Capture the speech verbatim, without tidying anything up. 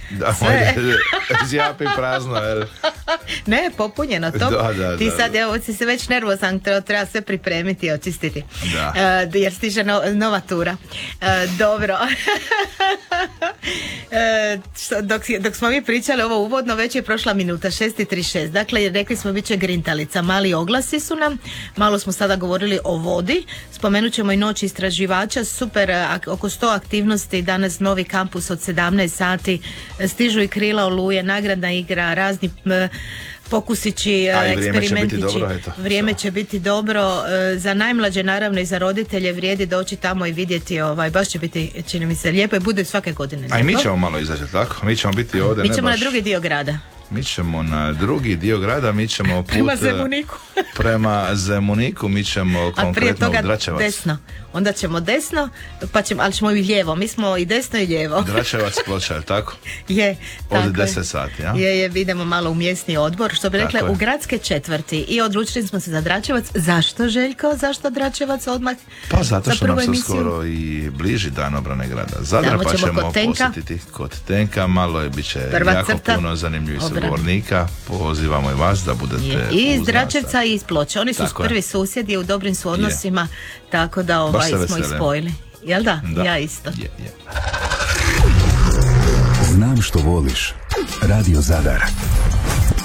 Da, sve. Zjapi prazno, jer... Ne, popunjeno to. Da, da, ti da, sad, da. evo, si se već nervozan, treba, treba sve pripremiti i očistiti. Da. Uh, jer stiže no, nova tura. Uh, dobro. uh, što, dok, dok smo mi pričali ovo uvodno, već je prošla minuta, šest i trideset šest. Dakle, rekli smo bit će grintalica. Mali oglasi su nam. Malo smo sada govorili o vodi. Spomenut ćemo i noć istraživača. Super, ak, oko sto aktivnosti. Danas novi kampus od sedamnaest sati. Stižu i krila oluje, nagradna igra, razni m, pokusići, A, eksperimentići. Vrijeme će biti dobro, eto. Vrijeme će biti dobro. Za najmlađe, naravno, i za roditelje vrijedi doći tamo i vidjeti, ovaj, baš će biti, čini mi se, lijepo i bude svake godine lijepo. A i mi ćemo malo izaći, tako? Mi ćemo biti ovdje, Mi ne ćemo baš... na drugi dio grada. Mi ćemo na drugi dio grada, mi ćemo put... Prema Zemuniku. prema Zemuniku, mi ćemo konkretno A prije toga u Dračevac. desno. Onda ćemo desno, pa ćemo, ali ćemo i lijevo. Mi smo i desno i lijevo. Dračevac Ploča, je tako? Je, tako Od deset sati, ja? Je, je, idemo malo u mjesni odbor, što bi rekla, u gradske četvrti. I odlučili smo se za Dračevac. Zašto, Željko? Zašto Dračevac odmah? Pa zato što nam se emisiju? skoro i bliži dan obrane grada Zadra, Tamo pa ćemo ćemo kod tenka. posjetiti kod tenka, malo je, bit će Prva jako crta. puno zanimljivih Obrana. sugovornika. Pozivamo i vas da budete Je. I iz uz Dračevca nas. i iz Ploča. Oni su Tako je. prvi susjedi, u dobrim su odnosima, tako da ovaj, se smo ih veselim. spojili. Jel da? Da. Ja isto. Je, je. Znam što voliš. Radio Zadar.